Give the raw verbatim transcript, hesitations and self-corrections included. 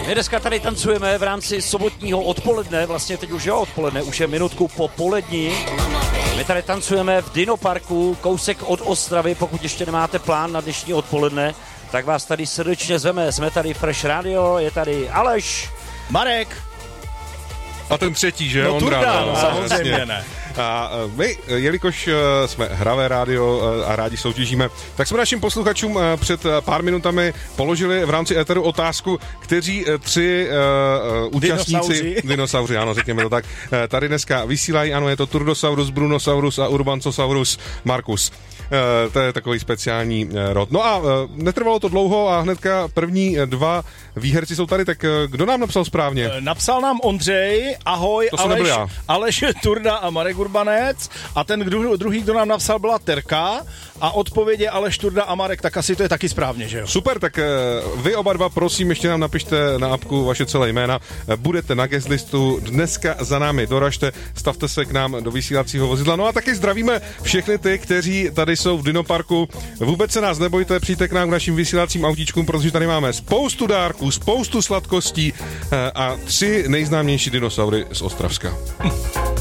My dneska tady tancujeme v rámci sobotního odpoledne, vlastně teď už je odpoledne, už je minutku po polední. My tady tancujeme v Dinoparku, kousek od Ostravy, pokud ještě nemáte plán na dnešní odpoledne, tak vás tady srdečně zveme. Jsme tady Fresh Radio, je tady Aleš, Marek a ten třetí, že? No Ondra, Turda, no, samozřejmě ne. A my, jelikož jsme hravé rádio a rádi soutěžíme, tak jsme našim posluchačům před pár minutami položili v rámci éteru otázku, kteří tři uh, účastníci... Dinosauři. Dinosauři, ano, řekněme to tak. Tady dneska vysílají, ano, je to Turdosaurus, Brunosaurus a Urbancosaurus Marcus. Uh, to je takový speciální uh, rod. No a uh, netrvalo to dlouho a hnedka první dva výherci jsou tady, tak uh, kdo nám napsal správně? Napsal nám Ondřej, ahoj, Aleš, Aleš Turda a Marek Urbanec, a ten druhý, kdo nám napsal, byla Terka a odpověď je Aleš Turda a Marek, tak asi to je taky správně, že jo? Super, tak uh, vy oba dva, prosím, ještě nám napište na apku vaše celé jména, uh, budete na guest listu, dneska za námi doražte, stavte se k nám do vysílacího vozidla, no a taky zdravíme všechny ty, kteří tady jsou v Dinoparku. Vůbec se nás nebojte, přijďte k nám k našim vysílacím autíčkům, protože tady máme spoustu dárků, spoustu sladkostí a tři nejznámější dinosaury z Ostravska.